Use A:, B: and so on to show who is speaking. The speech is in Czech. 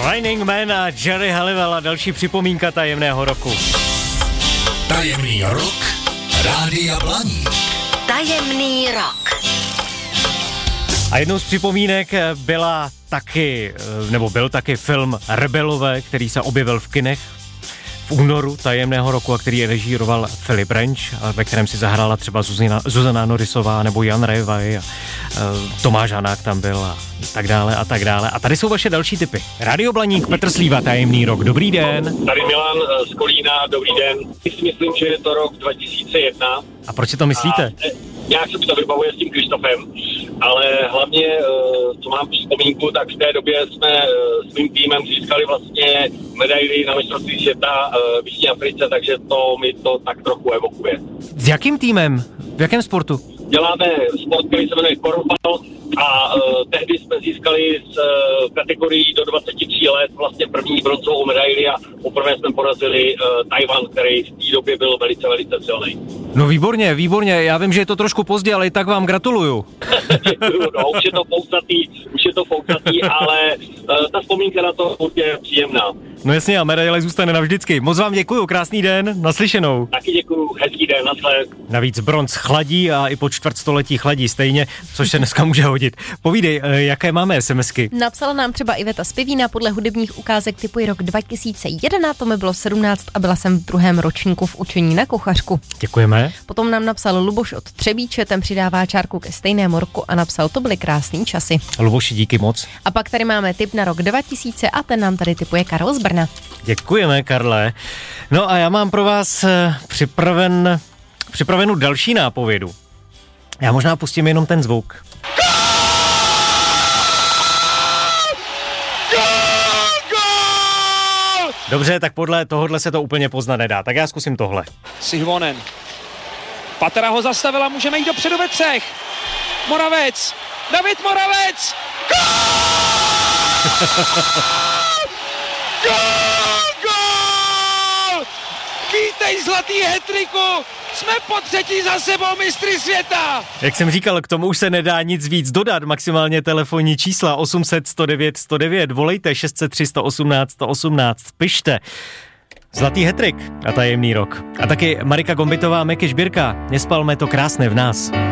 A: Running Man a Jerry Halliwell a další připomínka tajemného roku.
B: Tajemný rok Rádia Blaník.
C: Tajemný rok.
A: A jednou z připomínek byl taky film Rebelové, který se objevil v kinech v únoru tajemného roku a který režíroval Filip Renč, ve kterém si zahrála třeba Zuzana Norisová nebo Jan Révaj a Tomáš Hanák tam byl a tak dále a tak dále. A tady jsou vaše další tipy. Rádio Blaník, Petr Slíva, tajemný rok. Dobrý den.
D: Tady Milan z Kolína, dobrý den. Myslím, že je to rok 2001.
A: A proč si to myslíte?
D: Nějak se mi to vybavuje s tím Krištofem, ale hlavně, co mám vzpomínku, tak v té době jsme s mým týmem získali vlastně medaili na mistrovství světa v Jižní Africe, takže to mi to tak trochu evokuje.
A: S jakým týmem? V jakém sportu?
D: Děláme sport, který se jmenuje korfbal a tehdy jsme získali z kategorií do 23 let vlastně první bronzovou medaili a poprvé jsme porazili Tajvan, který v té době byl velice, velice silný.
A: No výborně, já vím, že je to trošku pozdě, ale i tak vám gratuluju.
D: Děkuju, no, už je to fouknatý, ale ta vzpomínka na to je příjemná.
A: No jasně, a medaile zůstane navždycky. Moc vám děkuju, krásný den, naslyšenou.
D: Taky děkuju, hezký den, naschle.
A: Navíc bronz chladí a i po čtvrtstoletí chladí stejně, což se dneska může hodit. Povídej, jaké máme SMSky?
E: Napsala nám třeba Iveta z Pivína, podle hudebních ukázek typuji rok 2001, to mi bylo 17 a byla jsem v 2. ročníku v učení na kuchařku.
A: Děkujeme.
E: Potom nám napsal Luboš od Třebíče, ten přidává čárku ke stejnému roku a napsal, to byly krásný časy.
A: Luboši, díky moc.
E: A pak tady máme tip na rok 2000 a ten nám tady tipuje Karel z Brna.
A: Děkujeme, Karle. No a já mám pro vás připravenou další nápovědu. Já možná pustím jenom ten zvuk. Dobře, tak podle tohohle se to úplně poznat nedá. Tak já zkusím tohle.
F: Sihvonen. Patera ho zastavila, můžeme jít dopředu ve třech. Moravec. David Moravec. Gól! Vítej zlatý hat-tricku! Jsme po třetí za sebou mistry světa!
A: Jak jsem říkal, k tomu už se nedá nic víc dodat. Maximálně telefonní čísla 800 109 109. Volejte 603 118 118. Pište. Zlatý hat-trick a tajemný rok. A taky Marika Gombitová, Meky Žbírka. Nespalme to krásné v nás.